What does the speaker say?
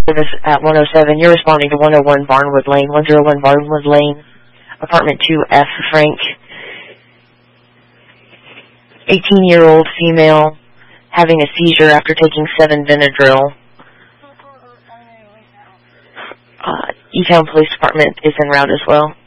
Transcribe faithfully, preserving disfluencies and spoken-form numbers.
service at one oh seven. You're responding to one oh one Barnwood Lane, one oh one Barnwood Lane, apartment two F, Frank. eighteen-year-old female having a seizure after taking seven Benadryl. Uh, E-Town Police Department is en route as well.